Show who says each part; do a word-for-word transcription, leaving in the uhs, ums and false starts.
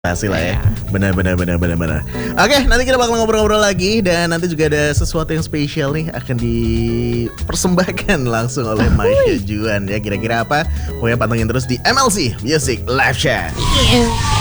Speaker 1: Pasti lah ya, benar benar benar benar benar. Oke, nanti kita bakal ngobrol-ngobrol lagi dan nanti juga ada sesuatu yang spesial nih akan dipersembahkan langsung oleh Maisha Juan ya. Kira-kira apa? Pokoknya pantengin terus di M L C Music Live Chat.
Speaker 2: Yeah.